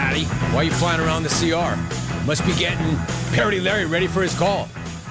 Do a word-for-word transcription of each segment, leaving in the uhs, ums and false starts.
Patty. Why are you flying around the C R? Must be getting Parody Larry ready for his call.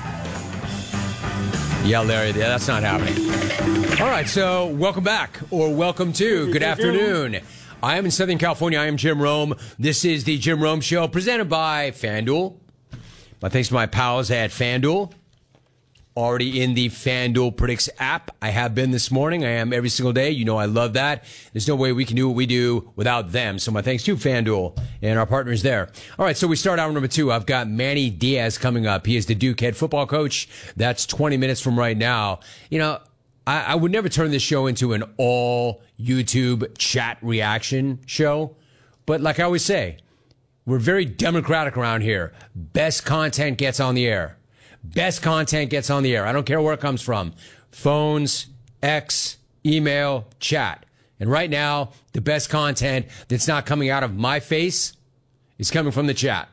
Yeah, Larry, yeah, that's not happening. All right, so welcome back, or welcome to, good afternoon. I am in Southern California. I am Jim Rome. This is the Jim Rome Show, presented by FanDuel. My thanks to my pals at FanDuel. Already in the FanDuel Predicts app. I have been this morning. I am every single day. You know I love that. There's no way we can do what we do without them. So my thanks to FanDuel and our partners there. All right, so we start hour number two. I've got Manny Diaz coming up. He is the Duke head football coach. That's twenty minutes from right now. You know, I, I would never turn this show into an all YouTube chat reaction show. But like I always say, we're very democratic around here. Best content gets on the air. Best content gets on the air. I don't care where it comes from. Phones, X, email, chat. And right now, the best content that's not coming out of my face is coming from the chat.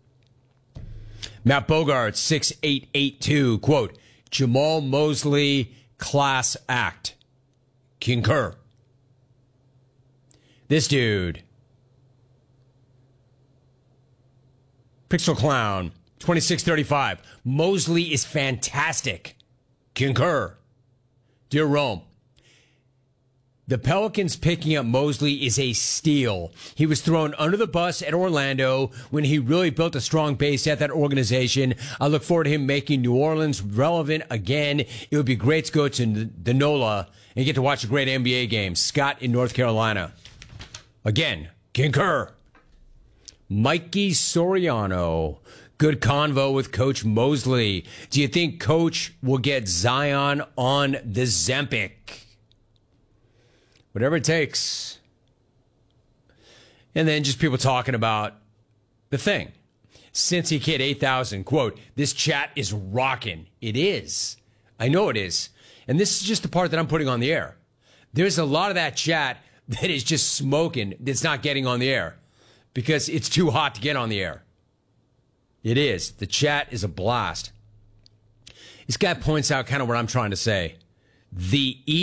Matt Bogart, six eight eight two, quote, Jamal Mosley, class act. Concur. This dude, Pixel Clown, twenty-six thirty-five. Mosley is fantastic. Concur. Dear Rome, the Pelicans picking up Mosley is a steal. He was thrown under the bus at Orlando when he really built a strong base at that organization. I look forward to him making New Orleans relevant again. It would be great to go to the NOLA and get to watch a great N B A game. Scott in North Carolina. Again, concur. Mikey Soriano. Good convo with Coach Mosley. Do you think Coach will get Zion on the Zempic? Whatever it takes. And then just people talking about the thing. Cincy Kid eight thousand, quote, this chat is rocking. It is. I know it is. And this is just the part that I'm putting on the air. There's a lot of that chat that is just smoking that's not getting on the air because it's too hot to get on the air. It is. The chat is a blast. This guy points out kind of what I'm trying to say. The